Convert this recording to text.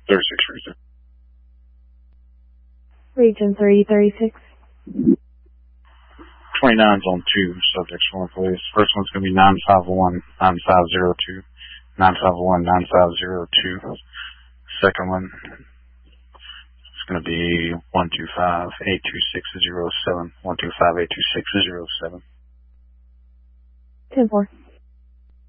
36 Region 336. 29's on 2 subjects for me, please. First one's going to be 951-9502. 951-9502. Second one is going to be 125-826-07. 125-826-07. 10-4.